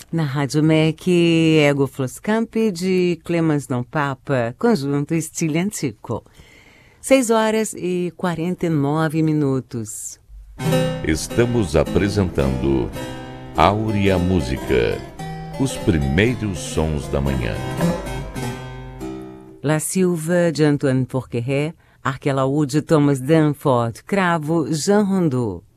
Na Rádio MEC, Ego Floscampi de Clemens Não Papa, conjunto Estile Antico. 6h49. Estamos apresentando Áurea Música, os primeiros sons da manhã. La Silva, de Antoine Porqueré, Arquelaúde, Thomas Danforth, Cravo, Jean Rondeau.